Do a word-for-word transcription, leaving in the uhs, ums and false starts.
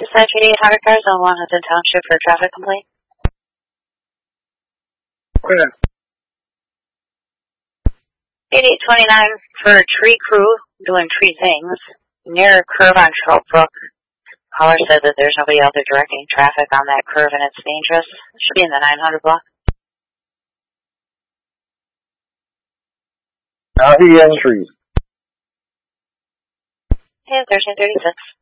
Dispatch eighty-eight hundred cars on one Hudson Township for a traffic complaint. Yeah. eighty-eight twenty-nine for a tree crew doing tree things near a curve on Trout Brook. Caller said that there's nobody out there directing traffic on that curve and it's dangerous. It should be in the nine hundred block. Now he has trees. Yeah, thirteen thirty-six.